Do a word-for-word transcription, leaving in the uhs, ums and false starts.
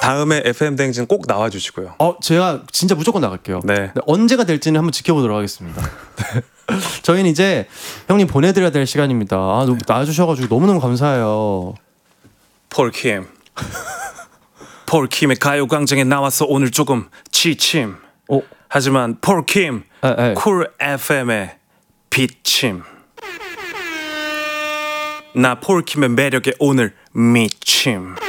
다음에 에프엠 대행진 꼭 나와주시고요. 어, 제가 진짜 무조건 나갈게요. 네. 네, 언제가 될지는 한번 지켜보도록 하겠습니다. 저희는 이제 형님 보내드려야 될 시간입니다. 아, 나와주셔가지고 너무너무 감사해요. 폴킴. 폴킴의 가요광장에 나와서 오늘 조금 지침. 어? 하지만 폴킴 에, 에. 쿨 에프엠의 비침. 나 폴킴의 매력에 오늘 미침.